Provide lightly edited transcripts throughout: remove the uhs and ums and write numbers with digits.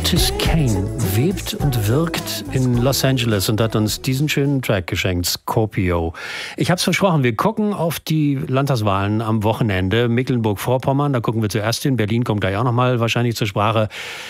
Otis Kane webt und wirkt in Los Angeles und hat uns diesen schönen Track geschenkt, Scorpio. Ich habe es versprochen, wir gucken auf die Landtagswahlen am Wochenende. Mecklenburg-Vorpommern, da gucken wir zuerst hin. Berlin kommt gleich auch nochmal wahrscheinlich zur Sprache.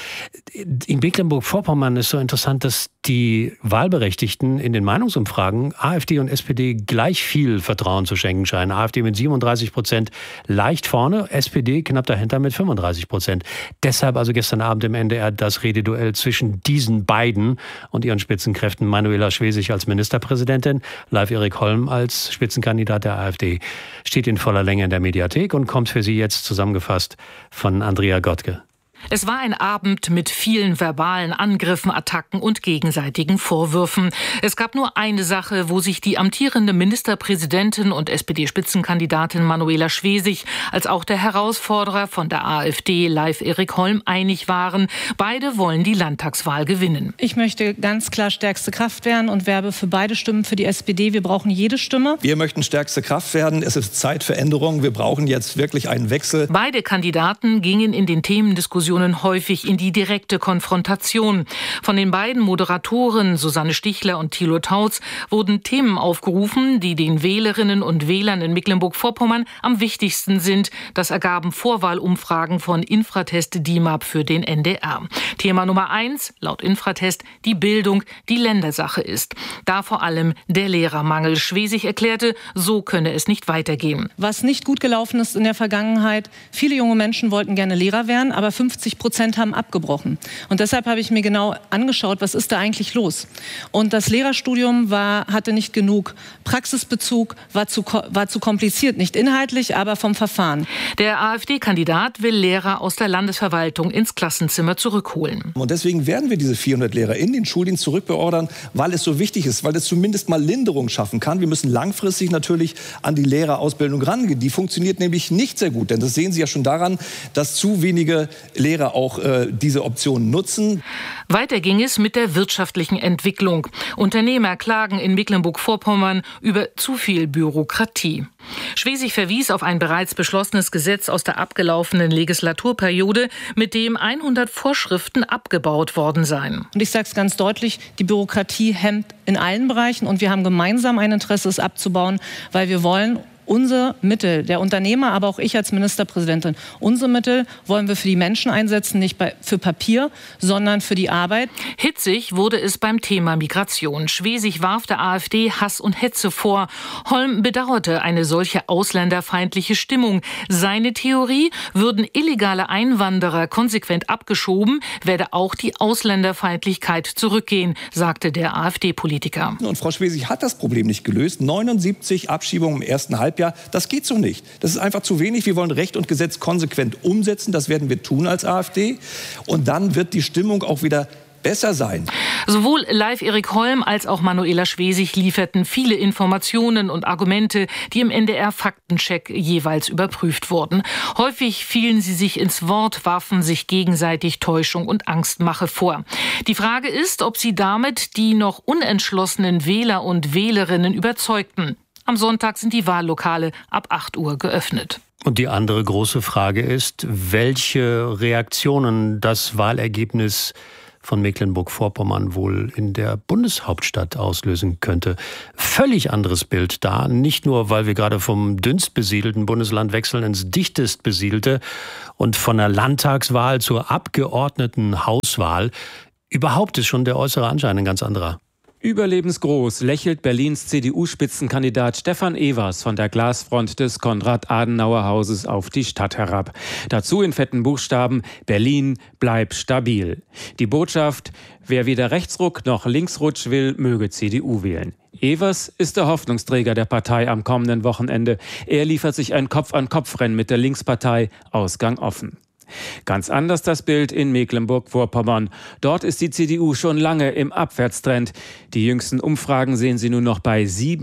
In Mecklenburg-Vorpommern ist so interessant, dass die Wahlberechtigten in den Meinungsumfragen AfD und SPD gleich viel Vertrauen zu schenken scheinen. AfD mit 37% leicht vorne, SPD knapp dahinter mit 35%. Deshalb also gestern Abend im NDR das Rededuell zwischen diesen beiden und ihren Spitzenkräften. Manuela Schwesig als Ministerpräsidentin, Leif Erik Holm als Spitzenkandidat der AfD. Steht in voller Länge in der Mediathek und kommt für Sie jetzt zusammengefasst von Andrea Gottke. Es war ein Abend mit vielen verbalen Angriffen, Attacken und gegenseitigen Vorwürfen. Es gab nur eine Sache, wo sich die amtierende Ministerpräsidentin und SPD-Spitzenkandidatin Manuela Schwesig als auch der Herausforderer von der AfD, Leif Erik Holm, einig waren. Beide wollen die Landtagswahl gewinnen. Ich möchte ganz klar stärkste Kraft werden und werbe für beide Stimmen für die SPD. Wir brauchen jede Stimme. Wir möchten stärkste Kraft werden. Es ist Zeit für Änderungen. Wir brauchen jetzt wirklich einen Wechsel. Beide Kandidaten gingen in den Themendiskussionen häufig in die direkte Konfrontation. Von den beiden Moderatoren Susanne Stichler und Thilo Tautz wurden Themen aufgerufen, die den Wählerinnen und Wählern in Mecklenburg-Vorpommern am wichtigsten sind. Das ergaben Vorwahlumfragen von Infratest DIMAP für den NDR. Thema Nummer 1, laut Infratest, die Bildung, die Ländersache ist. Da vor allem der Lehrermangel. Schwesig erklärte, so könne es nicht weitergehen. Was nicht gut gelaufen ist in der Vergangenheit, viele junge Menschen wollten gerne Lehrer werden, aber 50% haben abgebrochen. Und deshalb habe ich mir genau angeschaut, was ist da eigentlich los? Und das Lehrerstudium hatte nicht genug Praxisbezug, war zu kompliziert, nicht inhaltlich, aber vom Verfahren. Der AfD-Kandidat will Lehrer aus der Landesverwaltung ins Klassenzimmer zurückholen. Und deswegen werden wir diese 400 Lehrer in den Schuldienst zurückbeordern, weil es so wichtig ist, weil es zumindest mal Linderung schaffen kann. Wir müssen langfristig natürlich an die Lehrerausbildung rangehen. Die funktioniert nämlich nicht sehr gut, denn das sehen Sie ja schon daran, dass zu wenige Lehrer auch diese Option nutzen. Weiter ging es mit der wirtschaftlichen Entwicklung. Unternehmer klagen in Mecklenburg-Vorpommern über zu viel Bürokratie. Schwesig verwies auf ein bereits beschlossenes Gesetz aus der abgelaufenen Legislaturperiode, mit dem 100 Vorschriften abgebaut worden seien. Und ich sage es ganz deutlich, die Bürokratie hemmt in allen Bereichen und wir haben gemeinsam ein Interesse, es abzubauen, weil wir wollen unsere Mittel, der Unternehmer, aber auch ich als Ministerpräsidentin, unsere Mittel wollen wir für die Menschen einsetzen, nicht für Papier, sondern für die Arbeit. Hitzig wurde es beim Thema Migration. Schwesig warf der AfD Hass und Hetze vor. Holm bedauerte eine solche ausländerfeindliche Stimmung. Seine Theorie, würden illegale Einwanderer konsequent abgeschoben, werde auch die Ausländerfeindlichkeit zurückgehen, sagte der AfD-Politiker. Und Frau Schwesig hat das Problem nicht gelöst. 79 Abschiebungen im ersten Halbjahr. Das geht so nicht. Das ist einfach zu wenig. Wir wollen Recht und Gesetz konsequent umsetzen. Das werden wir tun als AfD. Und dann wird die Stimmung auch wieder besser sein. Sowohl Leif Erik Holm als auch Manuela Schwesig lieferten viele Informationen und Argumente, die im NDR-Faktencheck jeweils überprüft wurden. Häufig fielen sie sich ins Wort, warfen sich gegenseitig Täuschung und Angstmache vor. Die Frage ist, ob sie damit die noch unentschlossenen Wähler und Wählerinnen überzeugten. Am Sonntag sind die Wahllokale ab 8 Uhr geöffnet. Und die andere große Frage ist, welche Reaktionen das Wahlergebnis von Mecklenburg-Vorpommern wohl in der Bundeshauptstadt auslösen könnte. Völlig anderes Bild da, nicht nur, weil wir gerade vom dünnst besiedelten Bundesland wechseln ins dichtest besiedelte und von der Landtagswahl zur Abgeordnetenhauswahl. Überhaupt ist schon der äußere Anschein ein ganz anderer. Überlebensgroß lächelt Berlins CDU-Spitzenkandidat Stefan Evers von der Glasfront des Konrad-Adenauer-Hauses auf die Stadt herab. Dazu in fetten Buchstaben: Berlin, bleib stabil. Die Botschaft: wer weder Rechtsruck noch Linksrutsch will, möge CDU wählen. Evers ist der Hoffnungsträger der Partei am kommenden Wochenende. Er liefert sich ein Kopf-an-Kopf-Rennen mit der Linkspartei, Ausgang offen. Ganz anders das Bild in Mecklenburg-Vorpommern. Dort ist die CDU schon lange im Abwärtstrend. Die jüngsten Umfragen sehen sie nur noch bei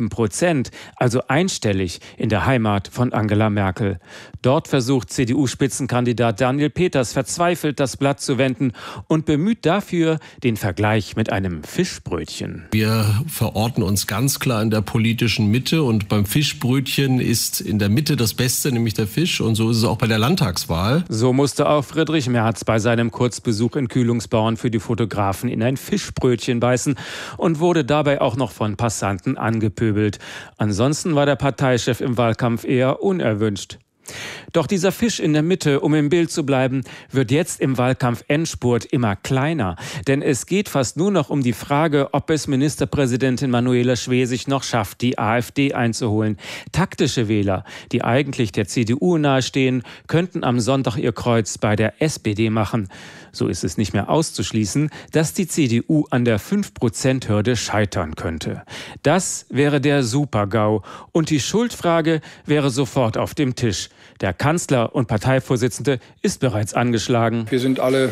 7%, also einstellig in der Heimat von Angela Merkel. Dort versucht CDU-Spitzenkandidat Daniel Peters verzweifelt, das Blatt zu wenden und bemüht dafür den Vergleich mit einem Fischbrötchen. Wir verorten uns ganz klar in der politischen Mitte und beim Fischbrötchen ist in der Mitte das Beste, nämlich der Fisch. Und so ist es auch bei der Landtagswahl. So muss musste auch Friedrich Merz bei seinem Kurzbesuch in Kühlungsborn für die Fotografen in ein Fischbrötchen beißen und wurde dabei auch noch von Passanten angepöbelt. Ansonsten war der Parteichef im Wahlkampf eher unerwünscht. Doch dieser Fisch in der Mitte, um im Bild zu bleiben, wird jetzt im Wahlkampf-Endspurt immer kleiner. Denn es geht fast nur noch um die Frage, ob es Ministerpräsidentin Manuela Schwesig noch schafft, die AfD einzuholen. Taktische Wähler, die eigentlich der CDU nahestehen, könnten am Sonntag ihr Kreuz bei der SPD machen. So ist es nicht mehr auszuschließen, dass die CDU an der 5%-Hürde scheitern könnte. Das wäre der Super-GAU. Und die Schuldfrage wäre sofort auf dem Tisch. Der Kanzler und Parteivorsitzende ist bereits angeschlagen. Wir sind alle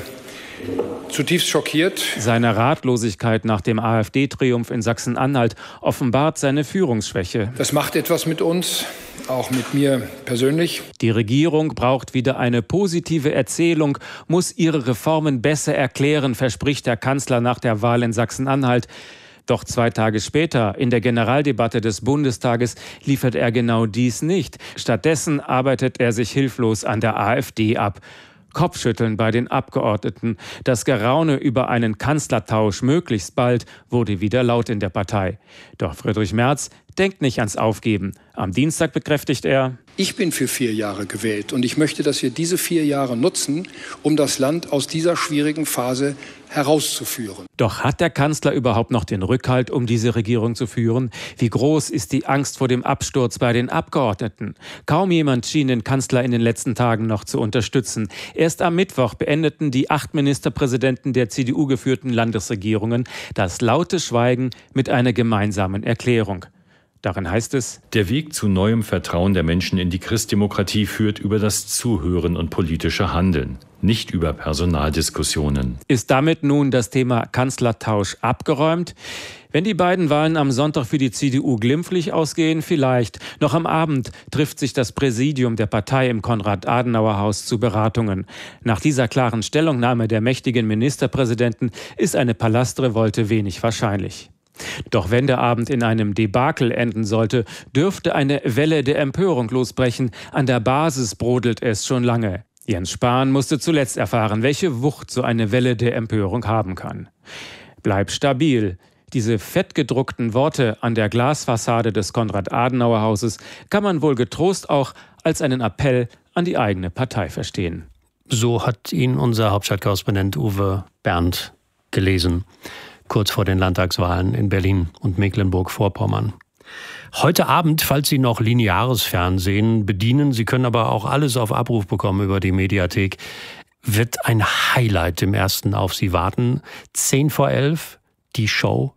zutiefst schockiert. Seine Ratlosigkeit nach dem AfD-Triumph in Sachsen-Anhalt offenbart seine Führungsschwäche. Das macht etwas mit uns, auch mit mir persönlich. Die Regierung braucht wieder eine positive Erzählung, muss ihre Reformen besser erklären, verspricht der Kanzler nach der Wahl in Sachsen-Anhalt. Doch 2 Tage später, in der Generaldebatte des Bundestages, liefert er genau dies nicht. Stattdessen arbeitet er sich hilflos an der AfD ab. Kopfschütteln bei den Abgeordneten. Das Geraune über einen Kanzlertausch möglichst bald wurde wieder laut in der Partei. Doch Friedrich Merz denkt nicht ans Aufgeben. Am Dienstag bekräftigt er: Ich bin für 4 Jahre gewählt und ich möchte, dass wir diese 4 Jahre nutzen, um das Land aus dieser schwierigen Phase herauszuführen. Doch hat der Kanzler überhaupt noch den Rückhalt, um diese Regierung zu führen? Wie groß ist die Angst vor dem Absturz bei den Abgeordneten? Kaum jemand schien den Kanzler in den letzten Tagen noch zu unterstützen. Erst am Mittwoch beendeten die 8 Ministerpräsidenten der CDU-geführten Landesregierungen das laute Schweigen mit einer gemeinsamen Erklärung. Darin heißt es: Der Weg zu neuem Vertrauen der Menschen in die Christdemokratie führt über das Zuhören und politische Handeln, nicht über Personaldiskussionen. Ist damit nun das Thema Kanzlertausch abgeräumt? Wenn die beiden Wahlen am Sonntag für die CDU glimpflich ausgehen, vielleicht. Noch am Abend trifft sich das Präsidium der Partei im Konrad-Adenauer-Haus zu Beratungen. Nach dieser klaren Stellungnahme der mächtigen Ministerpräsidenten ist eine Palastrevolte wenig wahrscheinlich. Doch wenn der Abend in einem Debakel enden sollte, dürfte eine Welle der Empörung losbrechen. An der Basis brodelt es schon lange. Jens Spahn musste zuletzt erfahren, welche Wucht so eine Welle der Empörung haben kann. Bleib stabil. Diese fettgedruckten Worte an der Glasfassade des Konrad-Adenauer-Hauses kann man wohl getrost auch als einen Appell an die eigene Partei verstehen. So hat ihn unser Hauptstadtkorrespondent Uwe Berndt gelesen, kurz vor den Landtagswahlen in Berlin und Mecklenburg-Vorpommern. Heute Abend, falls Sie noch lineares Fernsehen bedienen, Sie können aber auch alles auf Abruf bekommen über die Mediathek, wird ein Highlight im Ersten auf Sie warten. 10 vor 11, die Show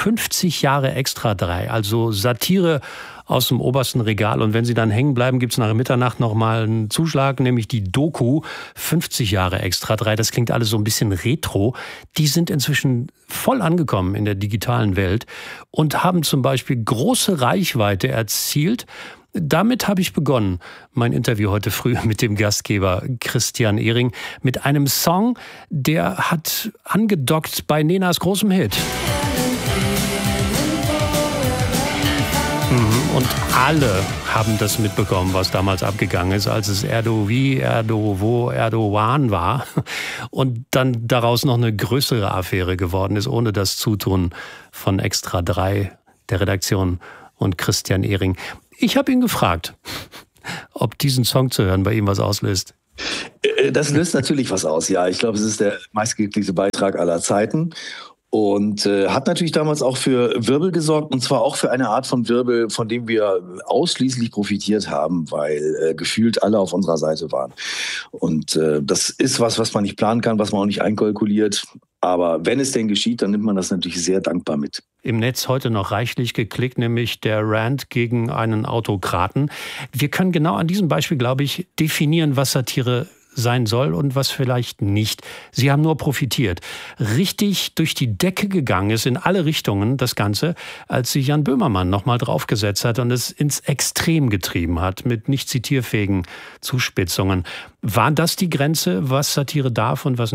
50 Jahre Extra 3, also Satire aus dem obersten Regal. Und wenn Sie dann hängen bleiben, gibt es nach Mitternacht nochmal einen Zuschlag, nämlich die Doku 50 Jahre Extra 3. Das klingt alles so ein bisschen retro. Die sind inzwischen voll angekommen in der digitalen Welt und haben zum Beispiel große Reichweite erzielt. Damit habe ich begonnen, mein Interview heute früh mit dem Gastgeber Christian Ehring, mit einem Song, der hat angedockt bei Nenas großem Hit. Und alle haben das mitbekommen, was damals abgegangen ist, als es Erdogan war und dann daraus noch eine größere Affäre geworden ist, ohne das Zutun von Extra 3, der Redaktion und Christian Ehring. Ich habe ihn gefragt, ob diesen Song zu hören bei ihm was auslöst. Das löst natürlich was aus, ja. Ich glaube, es ist der meistgeklickte Beitrag aller Zeiten. Und hat natürlich damals auch für Wirbel gesorgt, und zwar auch für eine Art von Wirbel, von dem wir ausschließlich profitiert haben, weil gefühlt alle auf unserer Seite waren. Und das ist was man nicht planen kann, was man auch nicht einkalkuliert. Aber wenn es denn geschieht, dann nimmt man das natürlich sehr dankbar mit. Im Netz heute noch reichlich geklickt, nämlich der Rant gegen einen Autokraten. Wir können genau an diesem Beispiel, glaube ich, definieren, was Satire sein soll und was vielleicht nicht. Sie haben nur profitiert. Richtig durch die Decke gegangen ist in alle Richtungen das Ganze, als sich Jan Böhmermann nochmal draufgesetzt hat und es ins Extrem getrieben hat mit nicht zitierfähigen Zuspitzungen. War das die Grenze, was Satire darf und was nicht?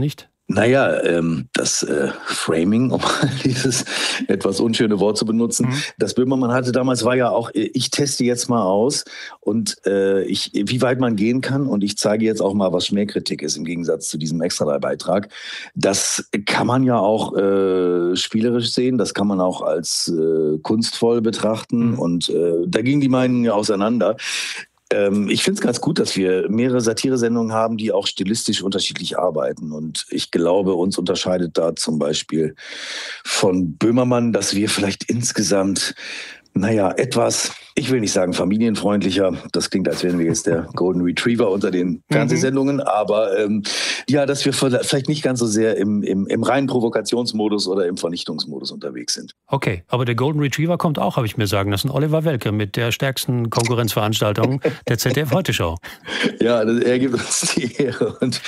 Naja, das Framing, um dieses etwas unschöne Wort zu benutzen, das Böhmermann hatte damals, war ja auch, ich teste jetzt mal aus und wie weit man gehen kann, und ich zeige jetzt auch mal, was Schmähkritik ist im Gegensatz zu diesem Extra-3-Beitrag. Das kann man ja auch spielerisch sehen, das kann man auch als kunstvoll betrachten und da gingen die Meinungen ja auseinander. Ich finde es ganz gut, dass wir mehrere Satiresendungen haben, die auch stilistisch unterschiedlich arbeiten. Und ich glaube, uns unterscheidet da zum Beispiel von Böhmermann, dass wir vielleicht insgesamt, etwas, ich will nicht sagen familienfreundlicher, das klingt, als wären wir jetzt der Golden Retriever unter den Fernsehsendungen, aber dass wir vielleicht nicht ganz so sehr im reinen Provokationsmodus oder im Vernichtungsmodus unterwegs sind. Okay, aber der Golden Retriever kommt auch, habe ich mir sagen lassen, Oliver Welke mit der stärksten Konkurrenzveranstaltung der ZDF-Heute-Show. Ja, er gibt uns die Ehre und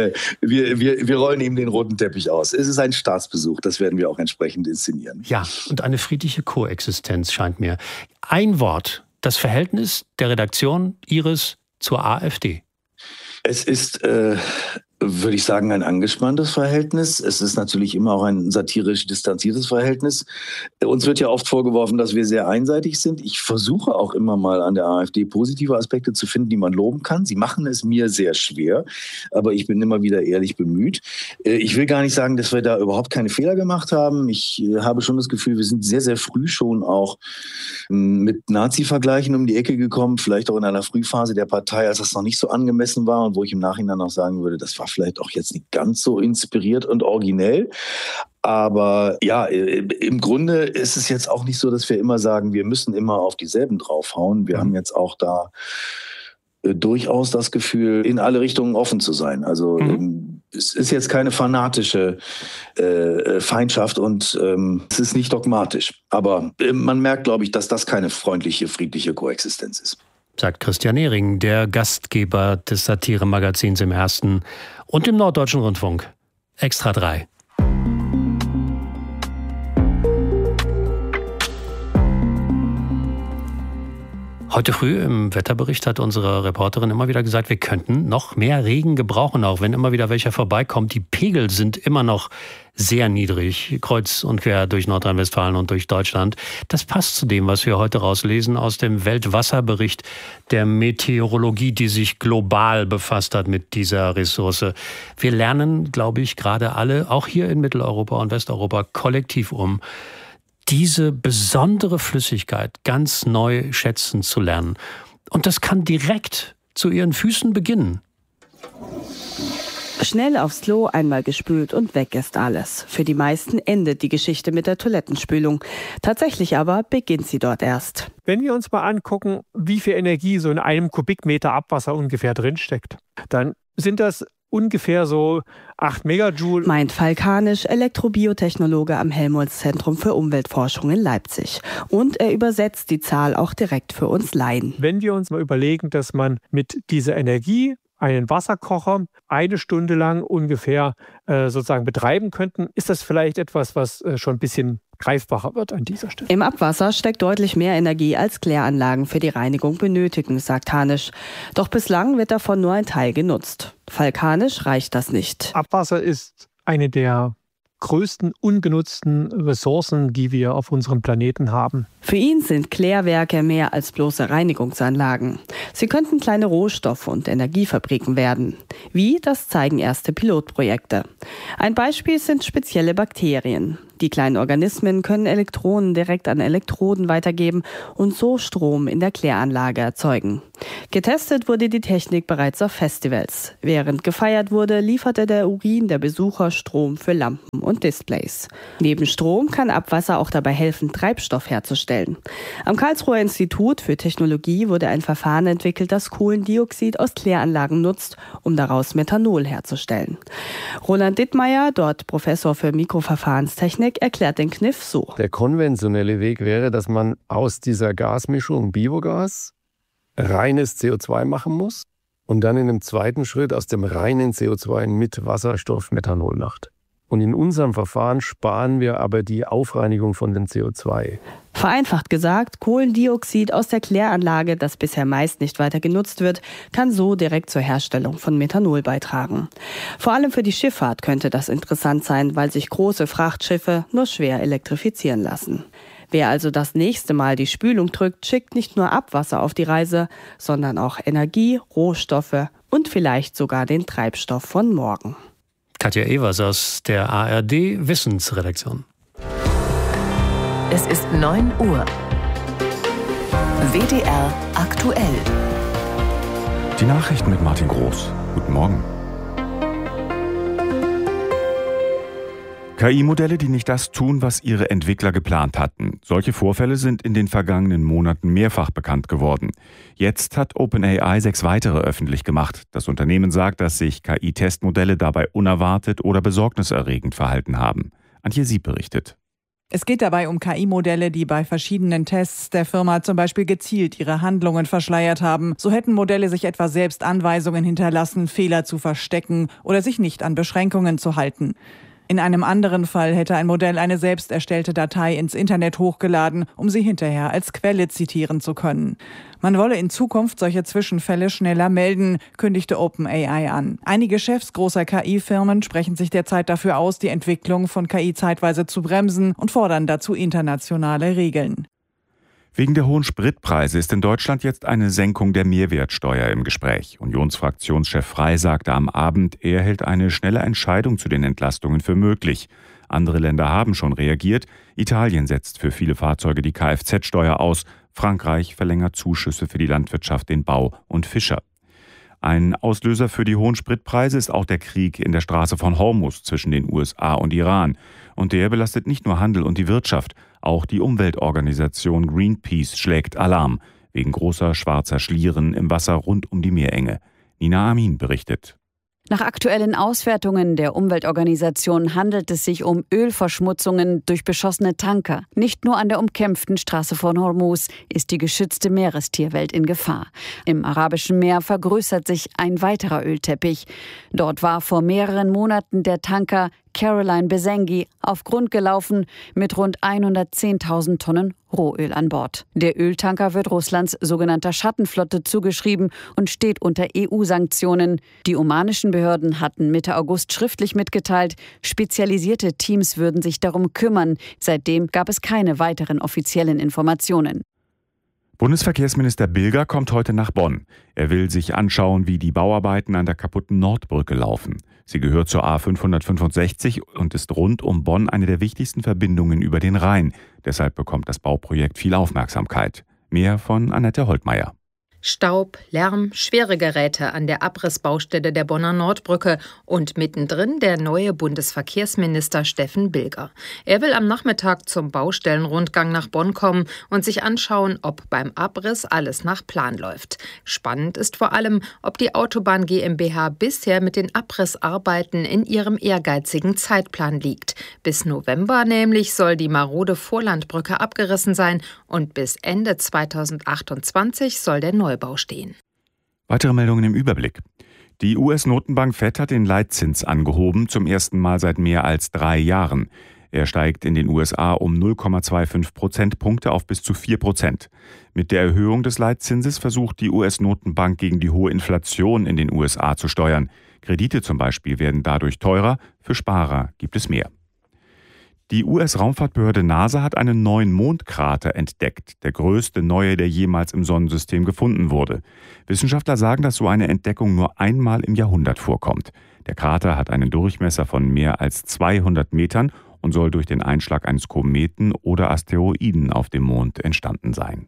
wir rollen ihm den roten Teppich aus. Es ist ein Staatsbesuch, das werden wir auch entsprechend inszenieren. Ja, und eine friedliche Koexistenz scheint mir. Ein Wort, das Verhältnis der Redaktion Ihres zur AfD. Es ist, würde ich sagen, ein angespanntes Verhältnis. Es ist natürlich immer auch ein satirisch distanziertes Verhältnis. Uns wird ja oft vorgeworfen, dass wir sehr einseitig sind. Ich versuche auch immer mal an der AfD positive Aspekte zu finden, die man loben kann. Sie machen es mir sehr schwer, aber ich bin immer wieder ehrlich bemüht. Ich will gar nicht sagen, dass wir da überhaupt keine Fehler gemacht haben. Ich habe schon das Gefühl, wir sind sehr, sehr früh schon auch mit Nazi-Vergleichen um die Ecke gekommen, vielleicht auch in einer Frühphase der Partei, als das noch nicht so angemessen war und wo ich im Nachhinein auch sagen würde, das war vielleicht auch jetzt nicht ganz so inspiriert und originell. Aber ja, im Grunde ist es jetzt auch nicht so, dass wir immer sagen, wir müssen immer auf dieselben draufhauen. Wir haben jetzt auch da durchaus das Gefühl, in alle Richtungen offen zu sein. Also es ist jetzt keine fanatische Feindschaft und es ist nicht dogmatisch. Aber man merkt, glaube ich, dass das keine freundliche, friedliche Koexistenz ist. Sagt Christian Ehring, der Gastgeber des Satire-Magazins im Ersten und im Norddeutschen Rundfunk. Extra 3. Heute früh im Wetterbericht hat unsere Reporterin immer wieder gesagt, wir könnten noch mehr Regen gebrauchen, auch wenn immer wieder welcher vorbeikommt. Die Pegel sind immer noch sehr niedrig, kreuz und quer durch Nordrhein-Westfalen und durch Deutschland. Das passt zu dem, was wir heute rauslesen aus dem Weltwasserbericht der Meteorologie, die sich global befasst hat mit dieser Ressource. Wir lernen, glaube ich, gerade alle, auch hier in Mitteleuropa und Westeuropa, kollektiv diese besondere Flüssigkeit ganz neu schätzen zu lernen. Und das kann direkt zu Ihren Füßen beginnen. Schnell aufs Klo, einmal gespült und weg ist alles. Für die meisten endet die Geschichte mit der Toilettenspülung. Tatsächlich aber beginnt sie dort erst. Wenn wir uns mal angucken, wie viel Energie so in einem Kubikmeter Abwasser ungefähr drinsteckt, dann sind das ungefähr so 8 Megajoule. Meint Falk Hanisch, Elektrobiotechnologe am Helmholtz-Zentrum für Umweltforschung in Leipzig. Und er übersetzt die Zahl auch direkt für uns Laien. Wenn wir uns mal überlegen, dass man mit dieser Energie einen Wasserkocher 1 Stunde lang ungefähr sozusagen betreiben könnten, ist das vielleicht etwas, was schon ein bisschen greifbarer wird an dieser Stelle. Im Abwasser steckt deutlich mehr Energie, als Kläranlagen für die Reinigung benötigen, sagt Hanisch. Doch bislang wird davon nur ein Teil genutzt. Falk Hanisch reicht das nicht. Abwasser ist eine der größten ungenutzten Ressourcen, die wir auf unserem Planeten haben. Für ihn sind Klärwerke mehr als bloße Reinigungsanlagen. Sie könnten kleine Rohstoff- und Energiefabriken werden. Wie, das zeigen erste Pilotprojekte. Ein Beispiel sind spezielle Bakterien. Die kleinen Organismen können Elektronen direkt an Elektroden weitergeben und so Strom in der Kläranlage erzeugen. Getestet wurde die Technik bereits auf Festivals. Während gefeiert wurde, lieferte der Urin der Besucher Strom für Lampen und Displays. Neben Strom kann Abwasser auch dabei helfen, Treibstoff herzustellen. Am Karlsruher Institut für Technologie wurde ein Verfahren entwickelt, das Kohlendioxid aus Kläranlagen nutzt, um daraus Methanol herzustellen. Roland Dittmeier, dort Professor für Mikroverfahrenstechnik, erklärt den Kniff so. Der konventionelle Weg wäre, dass man aus dieser Gasmischung Biogas reines CO2 machen muss und dann in einem zweiten Schritt aus dem reinen CO2 mit Wasserstoff Methanol macht. Und in unserem Verfahren sparen wir aber die Aufreinigung von dem CO2. Vereinfacht gesagt, Kohlendioxid aus der Kläranlage, das bisher meist nicht weiter genutzt wird, kann so direkt zur Herstellung von Methanol beitragen. Vor allem für die Schifffahrt könnte das interessant sein, weil sich große Frachtschiffe nur schwer elektrifizieren lassen. Wer also das nächste Mal die Spülung drückt, schickt nicht nur Abwasser auf die Reise, sondern auch Energie, Rohstoffe und vielleicht sogar den Treibstoff von morgen. Katja Evers aus der ARD Wissensredaktion. Es ist 9 Uhr. WDR aktuell. Die Nachrichten mit Martin Groß. Guten Morgen. KI-Modelle, die nicht das tun, was ihre Entwickler geplant hatten. Solche Vorfälle sind in den vergangenen Monaten mehrfach bekannt geworden. Jetzt hat OpenAI 6 weitere öffentlich gemacht. Das Unternehmen sagt, dass sich KI-Testmodelle dabei unerwartet oder besorgniserregend verhalten haben. Antje Sieb berichtet. Es geht dabei um KI-Modelle, die bei verschiedenen Tests der Firma zum Beispiel gezielt ihre Handlungen verschleiert haben. So hätten Modelle sich etwa selbst Anweisungen hinterlassen, Fehler zu verstecken oder sich nicht an Beschränkungen zu halten. In einem anderen Fall hätte ein Modell eine selbst erstellte Datei ins Internet hochgeladen, um sie hinterher als Quelle zitieren zu können. Man wolle in Zukunft solche Zwischenfälle schneller melden, kündigte OpenAI an. Einige Chefs großer KI-Firmen sprechen sich derzeit dafür aus, die Entwicklung von KI zeitweise zu bremsen und fordern dazu internationale Regeln. Wegen der hohen Spritpreise ist in Deutschland jetzt eine Senkung der Mehrwertsteuer im Gespräch. Unionsfraktionschef Frey sagte am Abend, er hält eine schnelle Entscheidung zu den Entlastungen für möglich. Andere Länder haben schon reagiert. Italien setzt für viele Fahrzeuge die Kfz-Steuer aus. Frankreich verlängert Zuschüsse für die Landwirtschaft, den Bau und Fischer. Ein Auslöser für die hohen Spritpreise ist auch der Krieg in der Straße von Hormuz zwischen den USA und Iran. Und der belastet nicht nur Handel und die Wirtschaft. Auch die Umweltorganisation Greenpeace schlägt Alarm wegen großer schwarzer Schlieren im Wasser rund um die Meerenge. Nina Amin berichtet. Nach aktuellen Auswertungen der Umweltorganisation handelt es sich um Ölverschmutzungen durch beschossene Tanker. Nicht nur an der umkämpften Straße von Hormuz ist die geschützte Meerestierwelt in Gefahr. Im Arabischen Meer vergrößert sich ein weiterer Ölteppich. Dort war vor mehreren Monaten der Tanker Caroline Besengi auf Grund gelaufen mit rund 110.000 Tonnen Rohöl an Bord. Der Öltanker wird Russlands sogenannter Schattenflotte zugeschrieben und steht unter EU-Sanktionen. Die omanischen Behörden hatten Mitte August schriftlich mitgeteilt, spezialisierte Teams würden sich darum kümmern. Seitdem gab es keine weiteren offiziellen Informationen. Bundesverkehrsminister Bilger kommt heute nach Bonn. Er will sich anschauen, wie die Bauarbeiten an der kaputten Nordbrücke laufen. Sie gehört zur A565 und ist rund um Bonn eine der wichtigsten Verbindungen über den Rhein. Deshalb bekommt das Bauprojekt viel Aufmerksamkeit. Mehr von Annette Holtmeier. Staub, Lärm, schwere Geräte an der Abrissbaustelle der Bonner Nordbrücke und mittendrin der neue Bundesverkehrsminister Steffen Bilger. Er will am Nachmittag zum Baustellenrundgang nach Bonn kommen und sich anschauen, ob beim Abriss alles nach Plan läuft. Spannend ist vor allem, ob die Autobahn GmbH bisher mit den Abrissarbeiten in ihrem ehrgeizigen Zeitplan liegt. Bis November nämlich soll die marode Vorlandbrücke abgerissen sein und bis Ende 2028 soll der Neubau stehen. Weitere Meldungen im Überblick. Die US-Notenbank Fed hat den Leitzins angehoben, zum ersten Mal seit mehr als 3 Jahren. Er steigt in den USA um 0,25 Prozentpunkte auf bis zu 4%. Mit der Erhöhung des Leitzinses versucht die US-Notenbank gegen die hohe Inflation in den USA zu steuern. Kredite zum Beispiel werden dadurch teurer, für Sparer gibt es mehr. Die US-Raumfahrtbehörde NASA hat einen neuen Mondkrater entdeckt, der größte neue, der jemals im Sonnensystem gefunden wurde. Wissenschaftler sagen, dass so eine Entdeckung nur einmal im Jahrhundert vorkommt. Der Krater hat einen Durchmesser von mehr als 200 Metern und soll durch den Einschlag eines Kometen oder Asteroiden auf dem Mond entstanden sein.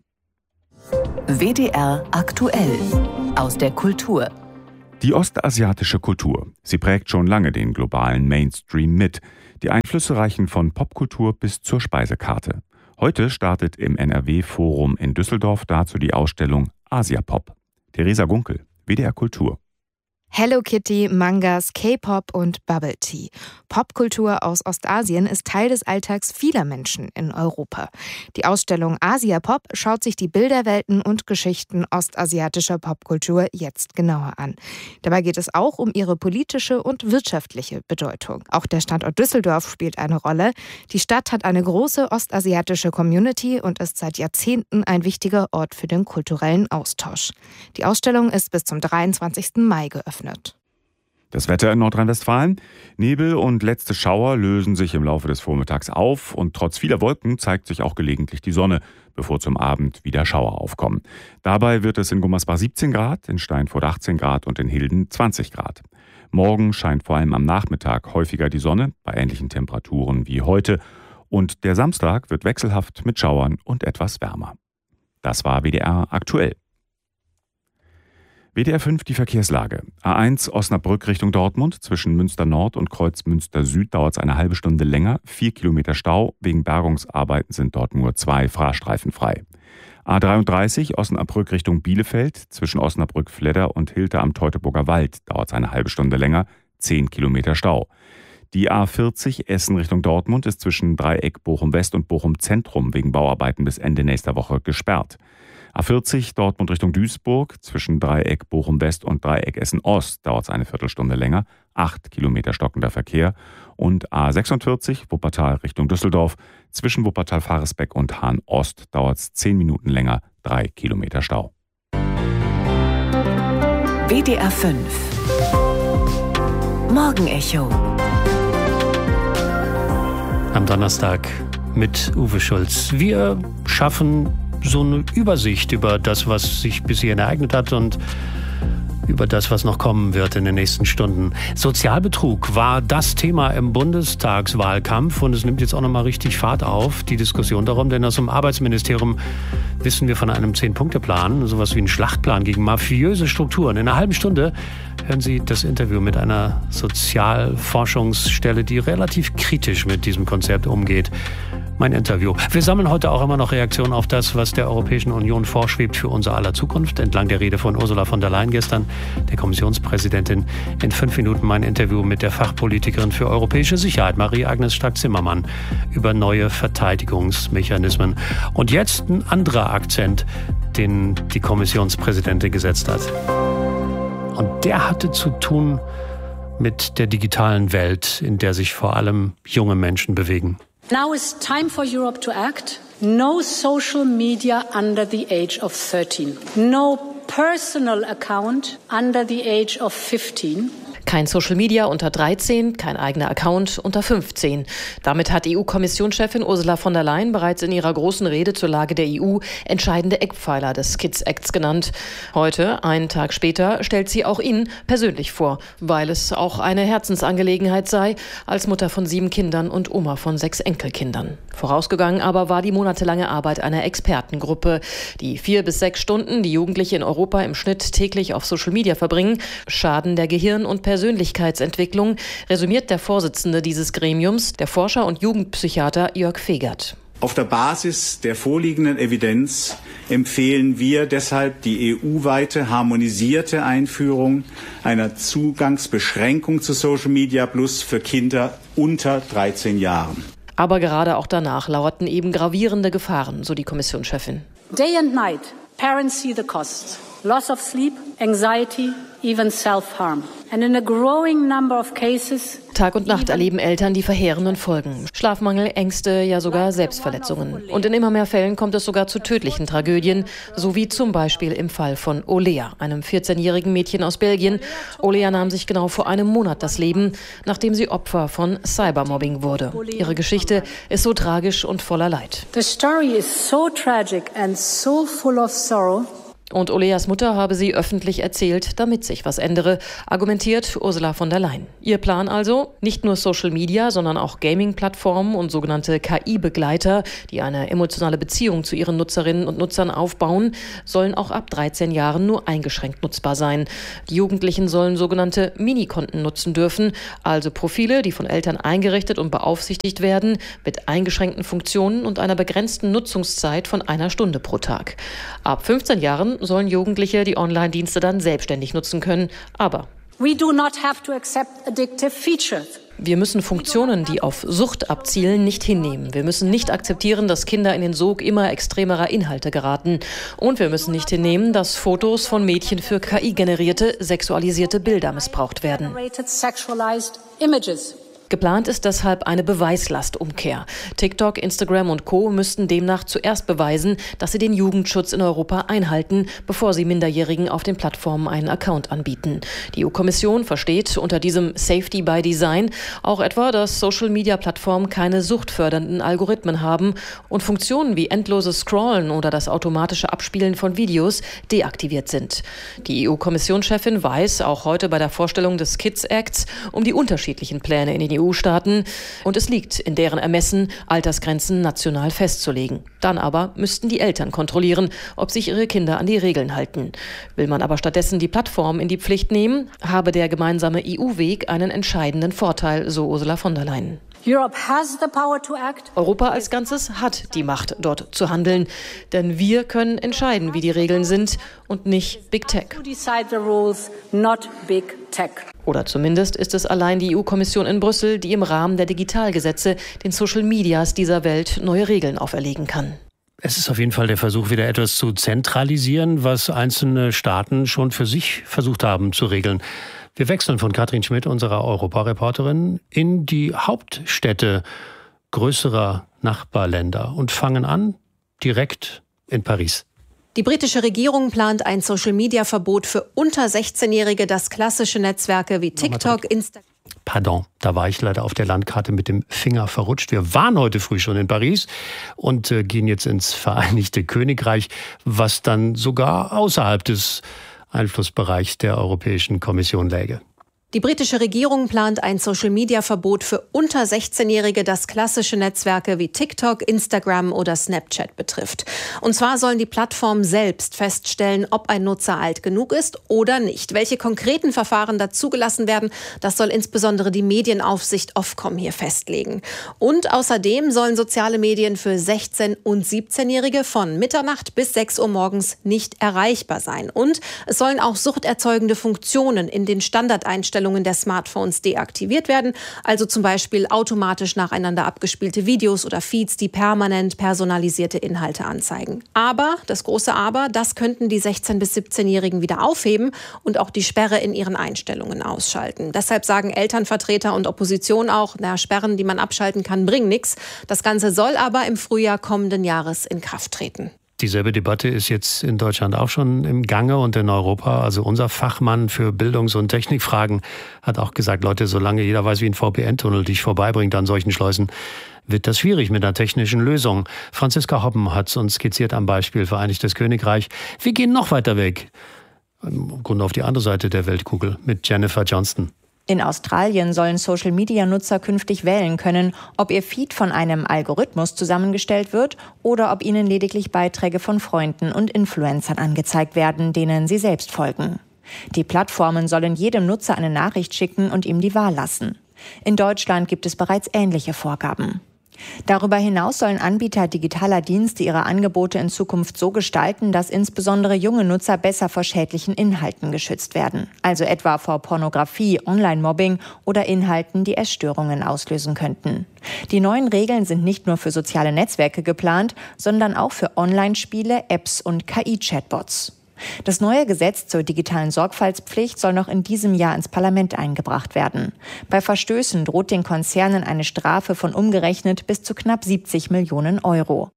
WDR aktuell aus der Kultur. Die ostasiatische Kultur. Sie prägt schon lange den globalen Mainstream mit. Die Einflüsse reichen von Popkultur bis zur Speisekarte. Heute startet im NRW-Forum in Düsseldorf dazu die Ausstellung Asiapop. Theresa Gunkel, WDR Kultur. Hello Kitty, Mangas, K-Pop und Bubble Tea. Popkultur aus Ostasien ist Teil des Alltags vieler Menschen in Europa. Die Ausstellung Asia Pop schaut sich die Bilderwelten und Geschichten ostasiatischer Popkultur jetzt genauer an. Dabei geht es auch um ihre politische und wirtschaftliche Bedeutung. Auch der Standort Düsseldorf spielt eine Rolle. Die Stadt hat eine große ostasiatische Community und ist seit Jahrzehnten ein wichtiger Ort für den kulturellen Austausch. Die Ausstellung ist bis zum 23. Mai geöffnet. Das Wetter in Nordrhein-Westfalen. Nebel und letzte Schauer lösen sich im Laufe des Vormittags auf und trotz vieler Wolken zeigt sich auch gelegentlich die Sonne, bevor zum Abend wieder Schauer aufkommen. Dabei wird es in Gummersbach 17 Grad, in Steinfurt 18 Grad und in Hilden 20 Grad. Morgen scheint vor allem am Nachmittag häufiger die Sonne, bei ähnlichen Temperaturen wie heute. Und der Samstag wird wechselhaft mit Schauern und etwas wärmer. Das war WDR aktuell. WDR 5 die Verkehrslage. A1 Osnabrück Richtung Dortmund. Zwischen Münster Nord und Kreuz Münster Süd dauert es eine halbe Stunde länger. 4 Kilometer Stau. Wegen Bergungsarbeiten sind dort nur 2 Fahrstreifen frei. A33 Osnabrück Richtung Bielefeld. Zwischen Osnabrück-Fledder und Hilter am Teutoburger Wald dauert es eine halbe Stunde länger. 10 Kilometer Stau. Die A40 Essen Richtung Dortmund ist zwischen Dreieck Bochum-West und Bochum-Zentrum wegen Bauarbeiten bis Ende nächster Woche gesperrt. A40 Dortmund Richtung Duisburg, zwischen Dreieck Bochum-West und Dreieck Essen-Ost dauert es eine Viertelstunde länger, 8 Kilometer stockender Verkehr. Und A46 Wuppertal Richtung Düsseldorf, zwischen Wuppertal-Faresbeck und Hahn-Ost dauert es 10 Minuten länger, 3 Kilometer Stau. WDR 5 Morgenecho. Am Donnerstag mit Uwe Schulz. Wir schaffen so eine Übersicht über das, was sich bis hierhin ereignet hat und über das, was noch kommen wird in den nächsten Stunden. Sozialbetrug war das Thema im Bundestagswahlkampf und es nimmt jetzt auch noch mal richtig Fahrt auf, die Diskussion darum, denn aus dem Arbeitsministerium wissen wir von einem 10-Punkte-Plan, sowas wie einen Schlachtplan gegen mafiöse Strukturen. In einer halben Stunde hören Sie das Interview mit einer Sozialforschungsstelle, die relativ kritisch mit diesem Konzept umgeht. Mein Interview. Wir sammeln heute auch immer noch Reaktionen auf das, was der Europäischen Union vorschwebt für unser aller Zukunft. Entlang der Rede von Ursula von der Leyen gestern, der Kommissionspräsidentin. In 5 Minuten mein Interview mit der Fachpolitikerin für europäische Sicherheit, Marie-Agnes Strack-Zimmermann, über neue Verteidigungsmechanismen. Und jetzt ein anderer Akzent, den die Kommissionspräsidentin gesetzt hat. Und der hatte zu tun mit der digitalen Welt, in der sich vor allem junge Menschen bewegen. Now is time for Europe to act. No social media under the age of 13. No personal account under the age of 15. Kein Social Media unter 13, kein eigener Account unter 15. Damit hat EU-Kommissionschefin Ursula von der Leyen bereits in ihrer großen Rede zur Lage der EU entscheidende Eckpfeiler des Kids Acts genannt. Heute, einen Tag später, stellt sie auch ihn persönlich vor, weil es auch eine Herzensangelegenheit sei, als Mutter von 7 Kindern und Oma von 6 Enkelkindern. Vorausgegangen aber war die monatelange Arbeit einer Expertengruppe. Die 4 bis 6 Stunden, die Jugendliche in Europa im Schnitt täglich auf Social Media verbringen, schaden der Gehirn- und Persönlichkeitsentwicklung, resümiert der Vorsitzende dieses Gremiums, der Forscher und Jugendpsychiater Jörg Fegert. Auf der Basis der vorliegenden Evidenz empfehlen wir deshalb die EU-weite harmonisierte Einführung einer Zugangsbeschränkung zu Social Media Plus für Kinder unter 13 Jahren. Aber gerade auch danach lauerten eben gravierende Gefahren, so die Kommissionschefin. Day and night, parents see the costs. Loss of sleep, anxiety, even self-harm. And in a growing number of cases, Tag und Nacht erleben Eltern die verheerenden Folgen. Schlafmangel, Ängste, ja sogar Selbstverletzungen. Und in immer mehr Fällen kommt es sogar zu tödlichen Tragödien, so wie zum Beispiel im Fall von Olea, einem 14-jährigen Mädchen aus Belgien. Olea nahm sich genau vor einem Monat das Leben, nachdem sie Opfer von Cybermobbing wurde. Ihre Geschichte ist so tragisch und voller Leid. The story is so tragic and so full of sorrow. Und Oleas Mutter habe sie öffentlich erzählt, damit sich was ändere, argumentiert Ursula von der Leyen. Ihr Plan also, nicht nur Social Media, sondern auch Gaming-Plattformen und sogenannte KI-Begleiter, die eine emotionale Beziehung zu ihren Nutzerinnen und Nutzern aufbauen, sollen auch ab 13 Jahren nur eingeschränkt nutzbar sein. Die Jugendlichen sollen sogenannte Minikonten nutzen dürfen, also Profile, die von Eltern eingerichtet und beaufsichtigt werden, mit eingeschränkten Funktionen und einer begrenzten Nutzungszeit von 1 Stunde pro Tag. Ab 15 Jahren sollen Jugendliche die Online-Dienste dann selbstständig nutzen können, aber We do not have to accept addictive features. Wir müssen Funktionen, die auf Sucht abzielen, nicht hinnehmen. Wir müssen nicht akzeptieren, dass Kinder in den Sog immer extremerer Inhalte geraten. Und wir müssen nicht hinnehmen, dass Fotos von Mädchen für KI-generierte, sexualisierte Bilder missbraucht werden. Geplant ist deshalb eine Beweislastumkehr. TikTok, Instagram und Co. müssten demnach zuerst beweisen, dass sie den Jugendschutz in Europa einhalten, bevor sie Minderjährigen auf den Plattformen einen Account anbieten. Die EU-Kommission versteht unter diesem Safety by Design auch etwa, dass Social-Media-Plattformen keine suchtfördernden Algorithmen haben und Funktionen wie endloses Scrollen oder das automatische Abspielen von Videos deaktiviert sind. Die EU-Kommissionschefin weiß auch heute bei der Vorstellung des Kids Acts um die unterschiedlichen Pläne in den EU-Staaten und es liegt in deren Ermessen, Altersgrenzen national festzulegen. Dann aber müssten die Eltern kontrollieren, ob sich ihre Kinder an die Regeln halten. Will man aber stattdessen die Plattform in die Pflicht nehmen, habe der gemeinsame EU-Weg einen entscheidenden Vorteil, so Ursula von der Leyen. Europa als Ganzes hat die Macht, dort zu handeln. Denn wir können entscheiden, wie die Regeln sind und nicht Big Tech. Oder zumindest ist es allein die EU-Kommission in Brüssel, die im Rahmen der Digitalgesetze den Social Medias dieser Welt neue Regeln auferlegen kann. Es ist auf jeden Fall der Versuch, wieder etwas zu zentralisieren, was einzelne Staaten schon für sich versucht haben zu regeln. Wir wechseln von Katrin Schmidt, unserer Europareporterin, in die Hauptstädte größerer Nachbarländer und fangen an direkt in Paris. Die britische Regierung plant ein Social-Media-Verbot für unter 16-Jährige, das klassische Netzwerke wie TikTok, Instagram. Pardon, da war ich leider auf der Landkarte mit dem Finger verrutscht. Wir waren heute früh schon in Paris und gehen jetzt ins Vereinigte Königreich, was dann sogar außerhalb des Einflussbereichs der Europäischen Kommission läge. Die britische Regierung plant ein Social-Media-Verbot für unter 16-Jährige, das klassische Netzwerke wie TikTok, Instagram oder Snapchat betrifft. Und zwar sollen die Plattformen selbst feststellen, ob ein Nutzer alt genug ist oder nicht. Welche konkreten Verfahren da zugelassen werden, das soll insbesondere die Medienaufsicht Ofcom hier festlegen. Und außerdem sollen soziale Medien für 16- und 17-Jährige von Mitternacht bis 6 Uhr morgens nicht erreichbar sein. Und es sollen auch suchterzeugende Funktionen in den Standardeinstellungen der Smartphones deaktiviert werden, also zum Beispiel automatisch nacheinander abgespielte Videos oder Feeds, die permanent personalisierte Inhalte anzeigen. Aber, das große Aber, das könnten die 16- bis 17-Jährigen wieder aufheben und auch die Sperre in ihren Einstellungen ausschalten. Deshalb sagen Elternvertreter und Opposition auch, Sperren, die man abschalten kann, bringen nichts. Das Ganze soll aber im Frühjahr kommenden Jahres in Kraft treten. Dieselbe Debatte ist jetzt in Deutschland auch schon im Gange und in Europa. Also unser Fachmann für Bildungs- und Technikfragen hat auch gesagt, Leute, solange jeder weiß, wie ein VPN-Tunnel dich vorbeibringt an solchen Schleusen, wird das schwierig mit einer technischen Lösung. Franziska Hoppen hat es uns skizziert am Beispiel Vereinigtes Königreich. Wir gehen noch weiter weg, im Grunde auf die andere Seite der Weltkugel, mit Jennifer Johnston. In Australien sollen Social-Media-Nutzer künftig wählen können, ob ihr Feed von einem Algorithmus zusammengestellt wird oder ob ihnen lediglich Beiträge von Freunden und Influencern angezeigt werden, denen sie selbst folgen. Die Plattformen sollen jedem Nutzer eine Nachricht schicken und ihm die Wahl lassen. In Deutschland gibt es bereits ähnliche Vorgaben. Darüber hinaus sollen Anbieter digitaler Dienste ihre Angebote in Zukunft so gestalten, dass insbesondere junge Nutzer besser vor schädlichen Inhalten geschützt werden. Also etwa vor Pornografie, Online-Mobbing oder Inhalten, die Essstörungen auslösen könnten. Die neuen Regeln sind nicht nur für soziale Netzwerke geplant, sondern auch für Online-Spiele, Apps und KI-Chatbots. Das neue Gesetz zur digitalen Sorgfaltspflicht soll noch in diesem Jahr ins Parlament eingebracht werden. Bei Verstößen droht den Konzernen eine Strafe von umgerechnet bis zu knapp 70 Millionen Euro.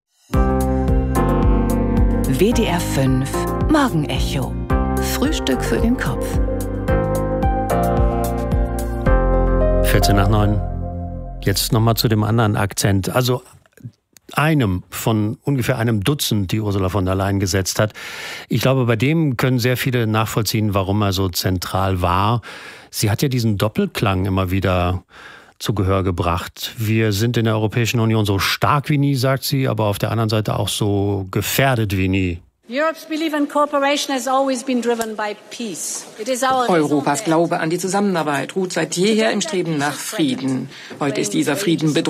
WDR 5 Morgenecho. Frühstück für den Kopf. 8:45. Jetzt nochmal zu dem anderen Akzent. Also einem von ungefähr einem Dutzend, die Ursula von der Leyen gesetzt hat. Ich glaube, bei dem können sehr viele nachvollziehen, warum er so zentral war. Sie hat ja diesen Doppelklang immer wieder zu Gehör gebracht. Wir sind in der Europäischen Union so stark wie nie, sagt sie, aber auf der anderen Seite auch so gefährdet wie nie. Europas Glaube an die Zusammenarbeit ruht seit jeher im Streben nach Frieden. Heute ist dieser Frieden bedroht.